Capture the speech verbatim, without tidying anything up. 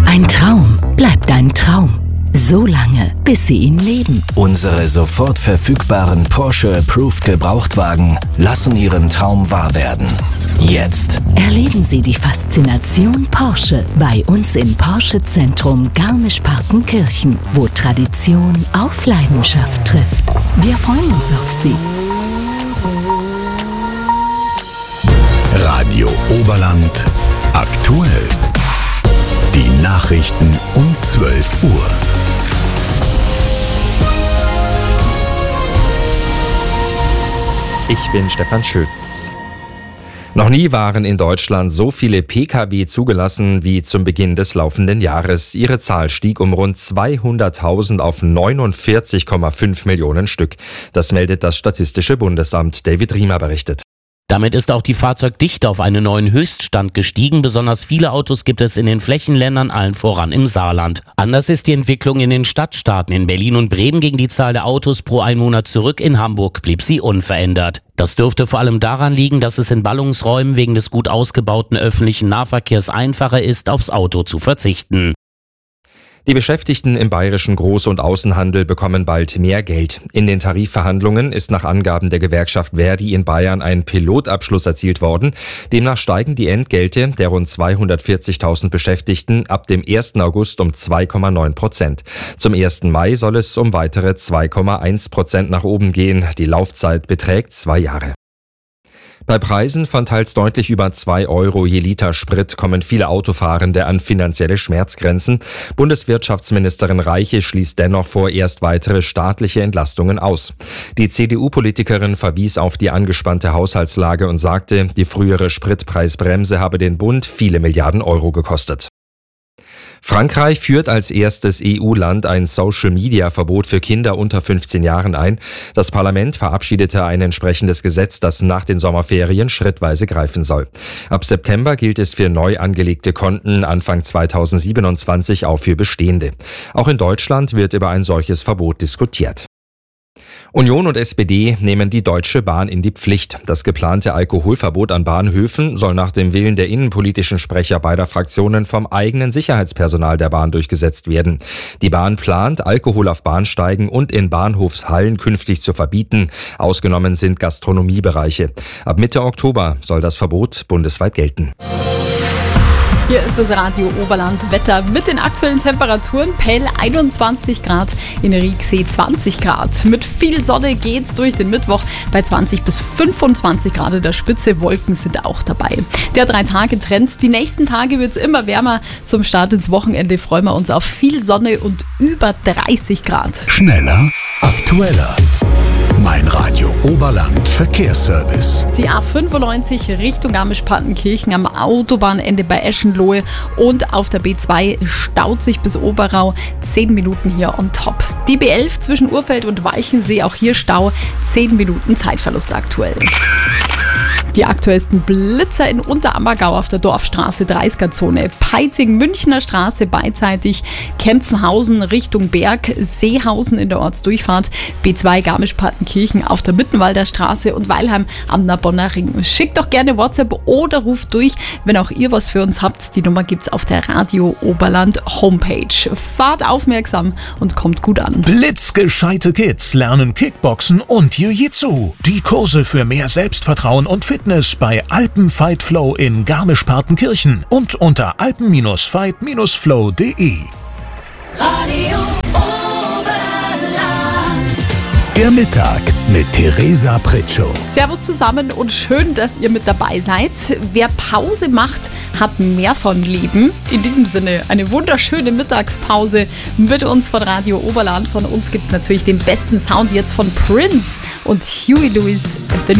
Ein Traum bleibt ein Traum. So lange, bis Sie ihn leben. Unsere sofort verfügbaren Porsche Approved Gebrauchtwagen lassen Ihren Traum wahr werden. Jetzt Erleben Sie die Faszination Porsche bei uns im Porsche Zentrum Garmisch-Partenkirchen, wo Tradition auf Leidenschaft trifft. Wir freuen uns auf Sie. Radio Oberland aktuell. Die Nachrichten um zwölf Uhr. Ich bin Stefan Schütz. Noch nie waren in Deutschland so viele Pkw zugelassen wie zum Beginn des laufenden Jahres. Ihre Zahl stieg um rund zweihunderttausend auf neunundvierzig Komma fünf Millionen Stück. Das meldet das Statistische Bundesamt. David Riemer berichtet. Damit ist auch die Fahrzeugdichte auf einen neuen Höchststand gestiegen. Besonders viele Autos gibt es in den Flächenländern, allen voran im Saarland. Anders ist die Entwicklung in den Stadtstaaten. In Berlin und Bremen ging die Zahl der Autos pro Einwohner zurück. In Hamburg blieb sie unverändert. Das dürfte vor allem daran liegen, dass es in Ballungsräumen wegen des gut ausgebauten öffentlichen Nahverkehrs einfacher ist, aufs Auto zu verzichten. Die Beschäftigten im bayerischen Groß- und Außenhandel bekommen bald mehr Geld. In den Tarifverhandlungen ist nach Angaben der Gewerkschaft Verdi in Bayern ein Pilotabschluss erzielt worden. Demnach steigen die Entgelte der rund zweihundertvierzigtausend Beschäftigten ab dem ersten August um zwei Komma neun Prozent. Zum ersten Mai soll es um weitere zwei Komma eins Prozent nach oben gehen. Die Laufzeit beträgt zwei Jahre. Bei Preisen von teils deutlich über zwei Euro je Liter Sprit kommen viele Autofahrende an finanzielle Schmerzgrenzen. Bundeswirtschaftsministerin Reiche schließt dennoch vorerst weitere staatliche Entlastungen aus. Die C D U-Politikerin verwies auf die angespannte Haushaltslage und sagte, die frühere Spritpreisbremse habe den Bund viele Milliarden Euro gekostet. Frankreich führt als erstes E U-Land ein Social-Media-Verbot für Kinder unter fünfzehn Jahren ein. Das Parlament verabschiedete ein entsprechendes Gesetz, das nach den Sommerferien schrittweise greifen soll. Ab September gilt es für neu angelegte Konten, Anfang zweitausendsiebenundzwanzig auch für bestehende. Auch in Deutschland wird über ein solches Verbot diskutiert. Union und S P D nehmen die Deutsche Bahn in die Pflicht. Das geplante Alkoholverbot an Bahnhöfen soll nach dem Willen der innenpolitischen Sprecher beider Fraktionen vom eigenen Sicherheitspersonal der Bahn durchgesetzt werden. Die Bahn plant, Alkohol auf Bahnsteigen und in Bahnhofshallen künftig zu verbieten. Ausgenommen sind Gastronomiebereiche. Ab Mitte Oktober soll das Verbot bundesweit gelten. Hier ist das Radio Oberland Wetter mit den aktuellen Temperaturen. Pell einundzwanzig Grad, in Rieksee zwanzig Grad. Mit viel Sonne geht's durch den Mittwoch bei zwanzig bis fünfundzwanzig Grad in der Spitze. Wolken sind auch dabei. Der Drei-Tage-Trend. Die nächsten Tage wird's immer wärmer. Zum Start ins Wochenende freuen wir uns auf viel Sonne und über dreißig Grad. Schneller, aktueller. Mein Radio Oberland Verkehrsservice. Die A fünfundneunzig Richtung Garmisch-Partenkirchen am Autobahnende bei Eschenlohe und auf der B zwei staut sich bis Oberau. zehn Minuten hier on top. Die B elf zwischen Urfeld und Walchensee, auch hier Stau. zehn Minuten Zeitverlust aktuell. Die aktuellsten Blitzer in Unterammergau auf der Dorfstraße dreißiger-Zone. Peiting, Münchner Straße beidseitig. Kempfenhausen Richtung Berg. Seehausen in der Ortsdurchfahrt. B zwei Garmisch-Partenkirchen auf der Mittenwalder Straße und Weilheim am Narbonner Ring. Schickt doch gerne WhatsApp oder ruft durch, wenn auch ihr was für uns habt. Die Nummer gibt's auf der Radio Oberland Homepage. Fahrt aufmerksam und kommt gut an. Blitzgescheite Kids lernen Kickboxen und Jiu-Jitsu. Die Kurse für mehr Selbstvertrauen und Fitness bei Alpen Fight Flow in Garmisch-Partenkirchen und unter alpen Fight Flow punkt de. Radio Oberland. Der Mittag mit Theresa Pritschow. Servus zusammen und schön, dass ihr mit dabei seid. Wer Pause macht, hat mehr von Leben. In diesem Sinne eine wunderschöne Mittagspause mit uns von Radio Oberland. Von uns gibt es natürlich den besten Sound jetzt von Prince und Huey Lewis.